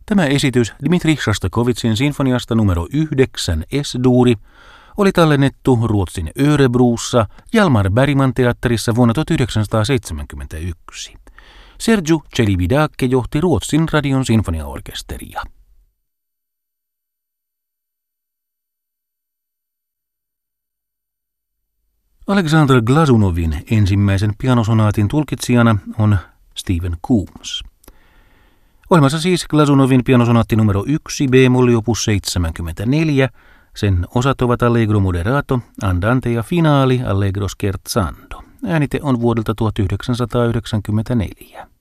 Tämä esitys Dmitri Shostakovičin sinfoniasta numero 9 S-duuri oli tallennettu Ruotsin Örebrossa Hjalmar Bergman-teatterissa vuonna 1971. Sergiu Celibidache johti Ruotsin radion sinfoniaorkesteria. Alexander Glazunovin ensimmäisen pianosonaatin tulkitsijana on Stephen Coombs. Ohjelmassa siis Glazunovin pianosonaatti numero 1 b-molli opus 74. Sen osat ovat Allegro moderato, Andante ja Finaali Allegro scherzando. Äänite on vuodelta 1994.